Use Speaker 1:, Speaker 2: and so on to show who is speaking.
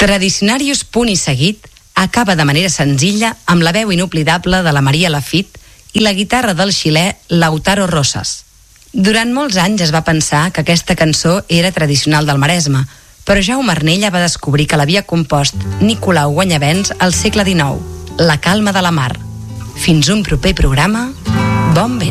Speaker 1: Tradicionarius Punt i Seguit acaba de manera senzilla amb la veu inoblidable de la Maria Lafitte i la guitarra del xilè Lautaro Rosas. Durant molts anys es va pensar que aquesta cançó era tradicional del Maresme, però Jaume Arnella va descobrir que l'havia compost Nicolau Guanyavents al segle XIX, La calma de la mar. Fins un proper programa, bon vent.